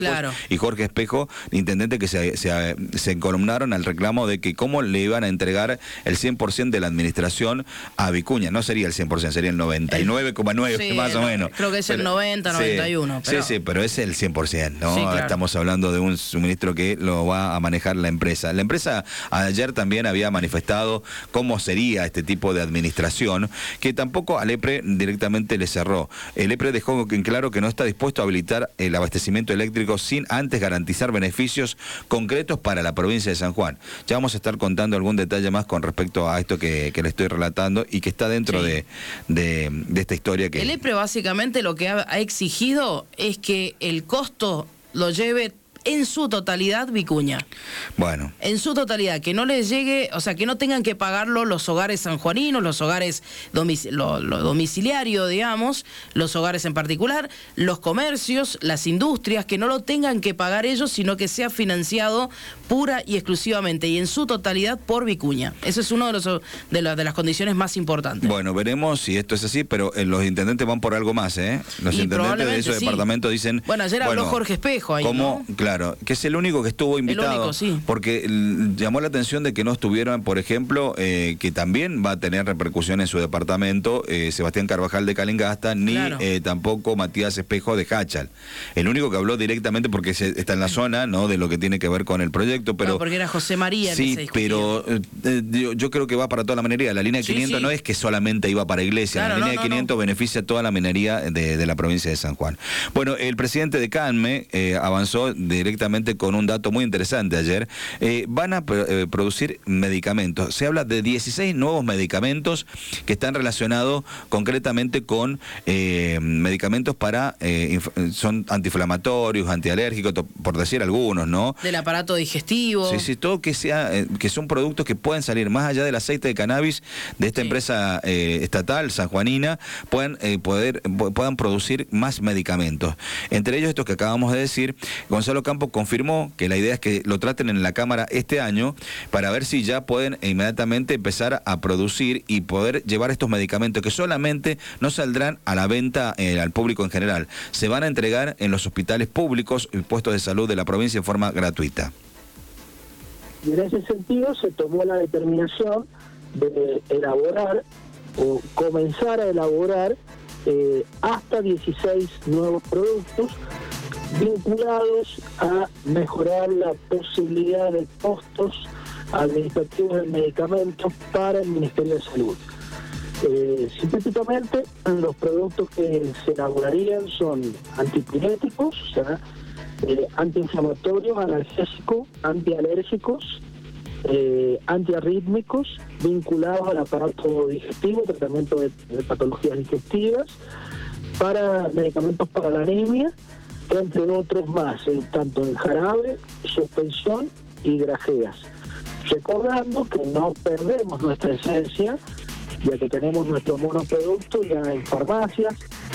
Claro. y Jorge Espejo, intendente, que se encolumnaron al reclamo de que cómo le iban a entregar el 100% de la administración a Vicuña. No sería el 100%, sería el 99,9% Sí, más o menos. Creo que es el 90, 91. Pero... Sí, pero es el 100%, ¿no? Sí, claro. Estamos hablando de un suministro que lo va a manejar la empresa. La empresa ayer también había manifestado cómo sería este tipo de administración, que tampoco al EPRE directamente le cerró. El EPRE dejó en claro que no está dispuesto a habilitar el abastecimiento eléctrico sin antes garantizar beneficios concretos para la provincia de San Juan. Ya vamos a estar contando algún detalle más con respecto a esto que le estoy relatando y que está dentro de esta historia. Que el EPRE básicamente lo que ha exigido es que el costo lo lleve en su totalidad Vicuña. Bueno. En su totalidad, que no les llegue, o sea, que no tengan que pagarlo los hogares sanjuaninos, los hogares domiciliarios, digamos, los hogares en particular, los comercios, las industrias, que no lo tengan que pagar ellos, sino que sea financiado pura y exclusivamente y en su totalidad por Vicuña. Eso es uno de las condiciones más importantes. Bueno, veremos si esto es así, pero los intendentes van por algo más, ¿eh? Los intendentes de esos departamentos dicen... Bueno, ayer habló Jorge Espejo ahí, ¿cómo? ¿no? Claro, que es el único que estuvo invitado. El único, sí. Porque llamó la atención de que no estuvieron, por ejemplo, que también va a tener repercusión en su departamento, Sebastián Carvajal de Calingasta, ni tampoco Matías Espejo de Hachal. El único que habló directamente, porque está en la zona, ¿no?, de lo que tiene que ver con el proyecto, pero... No, porque era José María. Sí, que se pero yo creo que va para toda la minería. La línea de 500 no es que solamente iba para Iglesia, claro, la línea de 500 beneficia a toda la minería de la provincia de San Juan. Bueno, el presidente de CANME avanzó directamente con un dato muy interesante ayer. Van a producir medicamentos. Se habla de 16 nuevos medicamentos que están relacionados concretamente con medicamentos para, son antiinflamatorios, antialérgicos, por decir algunos, ¿no? Del aparato digestivo. Sí, todo que sea, que son productos que pueden salir más allá del aceite de cannabis de esta empresa estatal, sanjuanina, puedan producir más medicamentos. Entre ellos estos que acabamos de decir. Gonzalo Campos confirmó que la idea es que lo traten en la Cámara este año para ver si ya pueden inmediatamente empezar a producir y poder llevar estos medicamentos que solamente no saldrán a la venta al público en general. Se van a entregar en los hospitales públicos y puestos de salud de la provincia en forma gratuita. Y en ese sentido se tomó la determinación de elaborar o comenzar a elaborar hasta 16 nuevos productos vinculados a mejorar la posibilidad de costos administrativos del medicamento para el Ministerio de Salud. Sintéticamente, los productos que se elaborarían son antipiréticos, o sea, antiinflamatorios, analgésicos, antialérgicos, antiarrítmicos, vinculados al aparato digestivo, tratamiento de patologías digestivas, para medicamentos para la anemia, entre otros más, tanto en jarabe, suspensión y grajeas. Recordando que no perdemos nuestra esencia, ya que tenemos nuestro monoproducto ya en farmacias.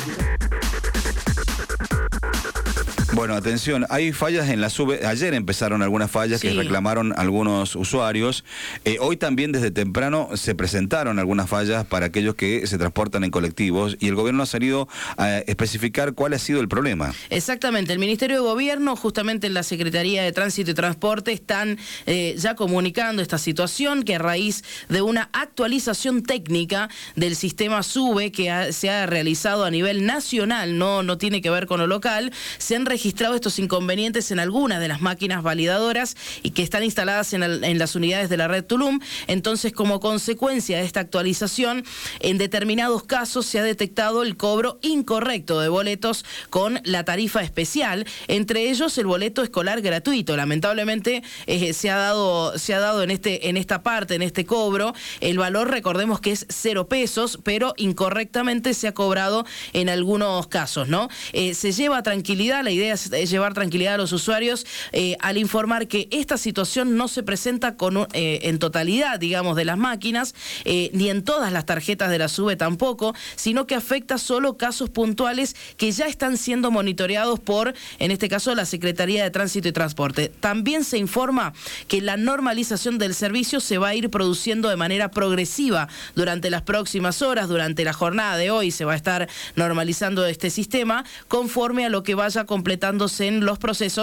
Bueno, atención, hay fallas en la SUBE. Ayer empezaron algunas fallas que reclamaron algunos usuarios. Hoy también desde temprano se presentaron algunas fallas para aquellos que se transportan en colectivos y el gobierno ha salido a especificar cuál ha sido el problema. Exactamente, el Ministerio de Gobierno, justamente en la Secretaría de Tránsito y Transporte, están ya comunicando esta situación que a raíz de una actualización técnica del sistema SUBE que se ha realizado a nivel nacional, no tiene que ver con lo local, se han registrado estos inconvenientes en algunas de las máquinas validadoras y que están instaladas en las unidades de la red Tulum. Entonces, como consecuencia de esta actualización, en determinados casos se ha detectado el cobro incorrecto de boletos con la tarifa especial, entre ellos el boleto escolar gratuito. Lamentablemente se ha dado en esta parte, en este cobro, el valor, recordemos que es 0 pesos, pero incorrectamente se ha cobrado en algunos casos, ¿no? Se lleva tranquilidad, la idea es llevar tranquilidad a los usuarios al informar que esta situación no se presenta en totalidad, digamos, de las máquinas, ni en todas las tarjetas de la SUBE tampoco, sino que afecta solo casos puntuales que ya están siendo monitoreados por, en este caso, la Secretaría de Tránsito y Transporte. También se informa que la normalización del servicio se va a ir produciendo de manera progresiva durante las próximas horas, durante la jornada de hoy se va a estar normalizando este sistema conforme a lo que vaya completándose en los procesos